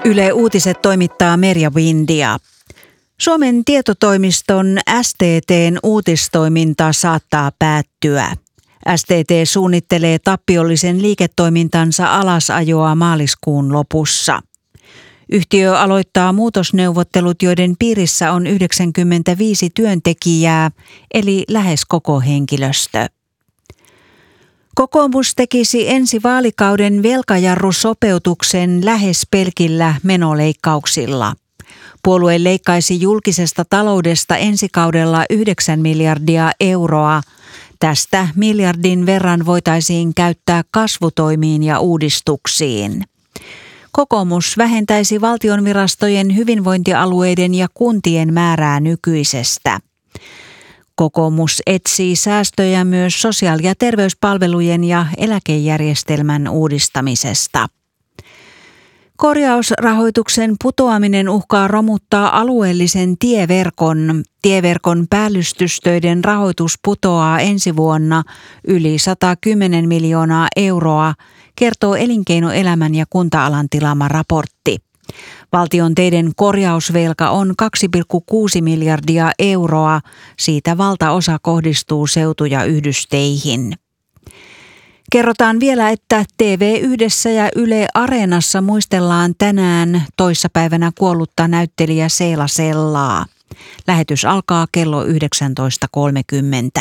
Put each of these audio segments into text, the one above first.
Yle Uutiset toimittaa Merja Windia. Suomen tietotoimiston STT:n uutistoiminta saattaa päättyä. STT suunnittelee tappiollisen liiketoimintansa alasajoa maaliskuun lopussa. Yhtiö aloittaa muutosneuvottelut, joiden piirissä on 95 työntekijää, eli lähes koko henkilöstö. Kokoomus tekisi ensi vaalikauden velkajarrusopeutuksen lähes pelkillä menoleikkauksilla. Puolue leikkaisi julkisesta taloudesta ensi kaudella 9 miljardia euroa. Tästä miljardin verran voitaisiin käyttää kasvutoimiin ja uudistuksiin. Kokoomus vähentäisi valtionvirastojen, hyvinvointialueiden ja kuntien määrää nykyisestä. Kokoomus etsii säästöjä myös sosiaali- ja terveyspalvelujen ja eläkejärjestelmän uudistamisesta. Korjausrahoituksen putoaminen uhkaa romuttaa alueellisen tieverkon. Tieverkon päällystystöiden rahoitus putoaa ensi vuonna yli 110 miljoonaa euroa, kertoo elinkeinoelämän ja kunta-alan tilaama raportti. Valtion teiden korjausvelka on 2,6 miljardia euroa, siitä valtaosa kohdistuu seutu- ja yhdysteihin. Kerrotaan vielä, että TV1 ja Yle Areenassa muistellaan tänään toissapäivänä kuollutta näyttelijä Seela Sellaa. Lähetys alkaa kello 19.30.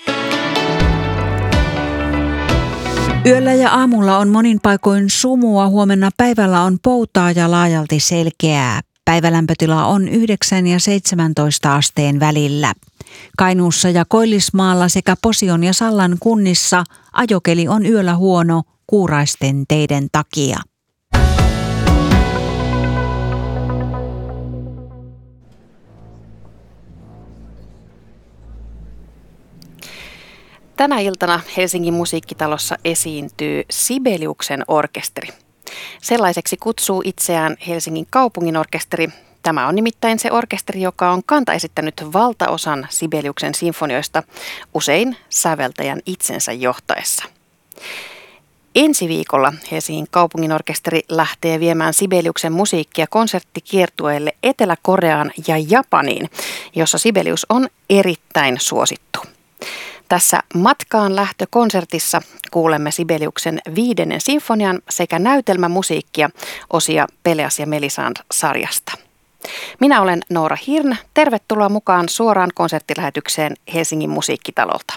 Yöllä ja aamulla on monin paikoin sumua, huomenna päivällä on poutaa ja laajalti selkeää. Päivälämpötila on 9 ja 17 asteen välillä. Kainuussa ja Koillismaalla sekä Posion ja Sallan kunnissa ajokeli on yöllä huono kuuraisten teiden takia. Tänä iltana Helsingin musiikkitalossa esiintyy Sibeliuksen orkesteri. Sellaiseksi kutsuu itseään Helsingin kaupunginorkesteri. Tämä on nimittäin se orkesteri, joka on kantaesittänyt valtaosan Sibeliuksen sinfonioista, usein säveltäjän itsensä johtaessa. Ensi viikolla Helsingin kaupunginorkesteri lähtee viemään Sibeliuksen musiikkia konserttikiertueelle Etelä-Koreaan ja Japaniin, jossa Sibelius on erittäin suosittu. Tässä matkaan lähtökonsertissa kuulemme Sibeliuksen 5. sinfonian sekä näytelmämusiikkia osia Peleas ja Melisande-sarjasta. Minä olen Noora Hirn. Tervetuloa mukaan suoraan konserttilähetykseen Helsingin musiikkitalolta.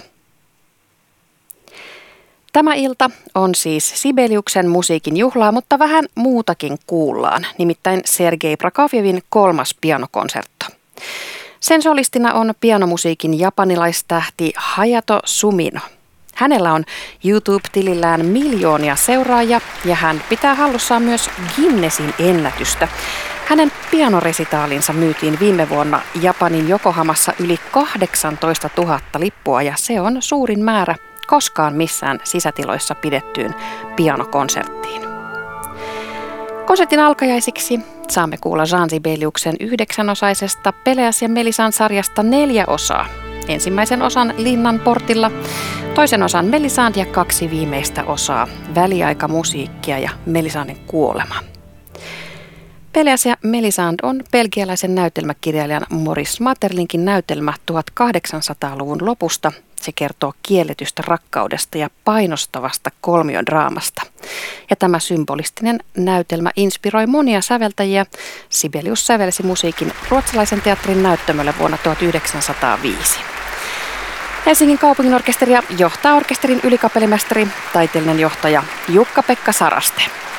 Tämä ilta on siis Sibeliuksen musiikin juhlaa, mutta vähän muutakin kuullaan, nimittäin Sergei Prokofjevin 3. pianokonsertto. Sen solistina on pianomusiikin japanilaistähti Hayato Sumino. Hänellä on YouTube-tilillään miljoonia seuraajia ja hän pitää hallussaan myös Guinnessin ennätystä. Hänen pianoresitaalinsa myytiin viime vuonna Japanin Yokohamassa yli 18 000 lippua ja se on suurin määrä koskaan missään sisätiloissa pidettyyn pianokonserttiin. Konsertin alkajaisiksi saamme kuulla Jean Sibeliuksen 9-osaisesta Peleas ja Melisande-sarjasta 4 osaa. Ensimmäisen osan Linnan portilla, toisen osan Melisande ja 2 viimeistä osaa Väliaikamusiikkia ja Melisanden kuolema. Peleas ja Melisande on belgialaisen näytelmäkirjailijan Maurice Maeterlinckin näytelmä 1800-luvun lopusta. Se kertoo kielletystä rakkaudesta ja painostavasta kolmiodraamasta. Ja tämä symbolistinen näytelmä inspiroi monia säveltäjiä. Sibelius sävelsi musiikin ruotsalaisen teatterin näyttämölle vuonna 1905. Helsingin kaupunginorkesteria johtaa orkesterin ylikapellimestari, taiteellinen johtaja Jukka-Pekka Saraste.